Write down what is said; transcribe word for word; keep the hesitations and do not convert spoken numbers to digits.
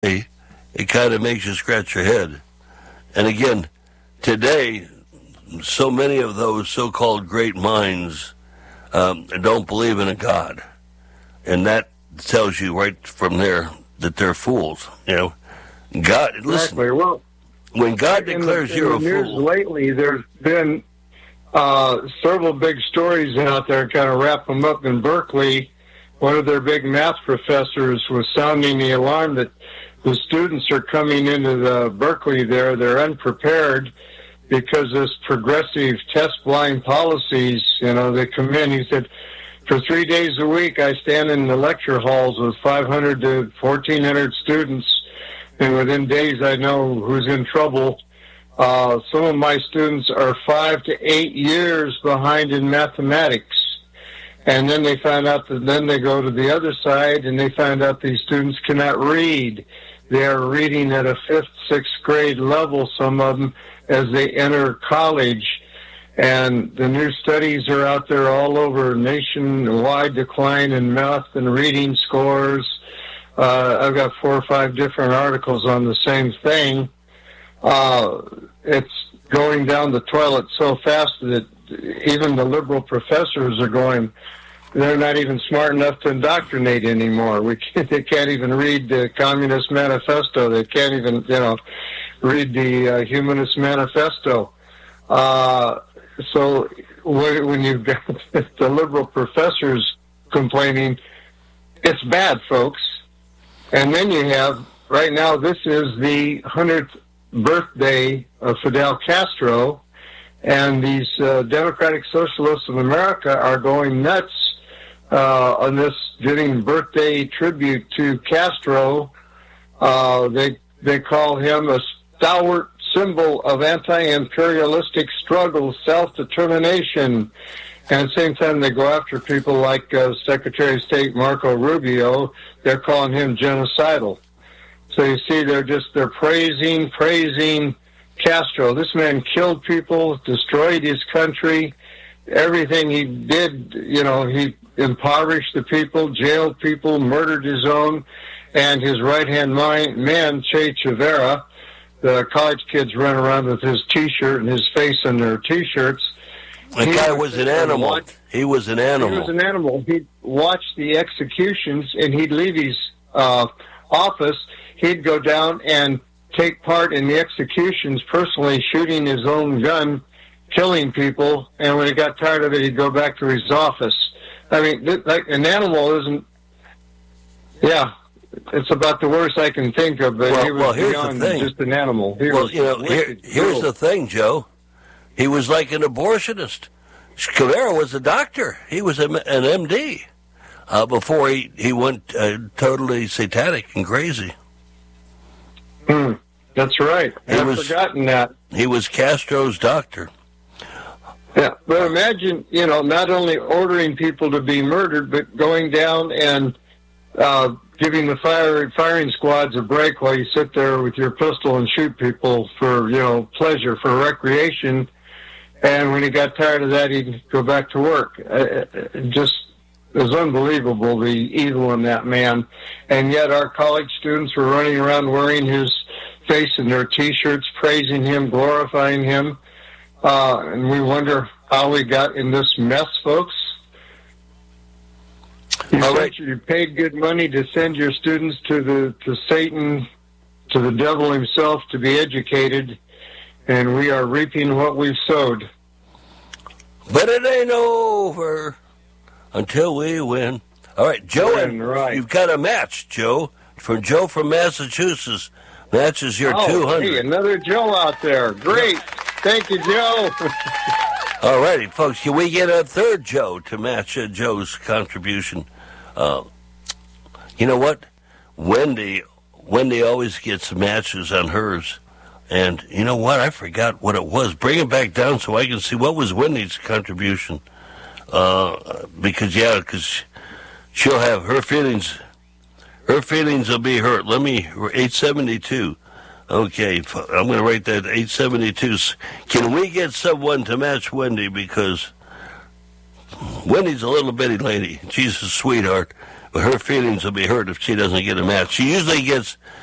it kind of makes you scratch your head. And again, today, so many of those so-called great minds um, don't believe in a God. And that tells you right from there that they're fools. You know, God, listen, exactly. Well, when God declares the, you're in the a news fool. Lately, there's been uh, several big stories out there, kind of wrap them up in Berkeley. One of their big math professors was sounding the alarm that the students are coming into the Berkeley there. They're unprepared because this progressive test blind policies, you know, they come in. He said, for three days a week, I stand in the lecture halls with five hundred to fourteen hundred students, and within days I know who's in trouble. Uh, some of my students are five to eight years behind in mathematics. And then they find out that then they go to the other side and they find out these students cannot read. They are reading at a fifth, sixth grade level, some of them, as they enter college. And the new studies are out there all over, nationwide decline in math and reading scores. Uh, I've got four or five different articles on the same thing. Uh, it's going down the toilet so fast that even the liberal professors are going, they're not even smart enough to indoctrinate anymore. We can't, they can't even read the Communist Manifesto. They can't even, you know, read the uh, Humanist Manifesto. Uh, so when you've got the liberal professors complaining, it's bad, folks. And then you have, right now, this is the hundredth birthday of Fidel Castro, and these uh, Democratic Socialists of America are going nuts uh, on this, giving birthday tribute to Castro. Uh, they they call him a stalwart symbol of anti-imperialistic struggle, self-determination. And at the same time, they go after people like uh, Secretary of State Marco Rubio. They're calling him genocidal. So you see, they're just, they're praising, praising Castro. This man killed people, destroyed his country. Everything he did, you know, he impoverished the people, jailed people, murdered his own. And his right-hand man, Che Guevara, the college kids run around with his T-shirt and his face in their T-shirts. The he guy was an animal. Watch, he was an animal. He was an animal. He'd watch the executions, and he'd leave his uh, office. He'd go down and take part in the executions, personally shooting his own gun, killing people, and when he got tired of it, he'd go back to his office. I mean, th- like an animal isn't... Yeah, it's about the worst I can think of, but well, he was well, here's beyond the thing. just an animal. He well, was you know, here, here's the thing, Joe. He was like an abortionist. Guevara was a doctor. He was a, an M D uh, before he, he went uh, totally satanic and crazy. Hmm, that's right. He I've was, forgotten that. He was Castro's doctor. Yeah, but imagine, you know, not only ordering people to be murdered, but going down and uh, giving the fire, firing squads a break while you sit there with your pistol and shoot people for, you know, pleasure, for recreation. And when he got tired of that, he'd go back to work. Uh, it just it was unbelievable, the evil in that man. And yet our college students were running around wearing his face in their T-shirts, praising him, glorifying him. Uh, and we wonder how we got in this mess, folks. You, All right. you paid good money to send your students to the to Satan, to the devil himself, to be educated, and we are reaping what we've sowed. But it ain't over until we win. All right, Joe, Win, right. You've got a match, Joe, from Joe from Massachusetts. Matches your oh, two hundred. Hey, another Joe out there. Great. Thank you, Joe. All righty, folks. Can we get a third Joe to match uh, Joe's contribution? Uh, you know what? Wendy, Wendy always gets matches on hers. And you know what? I forgot what it was. Bring it back down so I can see what was Wendy's contribution. Uh, because, yeah, because she'll have her feelings. Her feelings will be hurt. Let me, eight seventy-two. Okay, I'm going to write that eight seventy-two. Can we get someone to match Wendy? Because Wendy's a little bitty lady. She's a sweetheart. But her feelings will be hurt if she doesn't get a match. She usually gets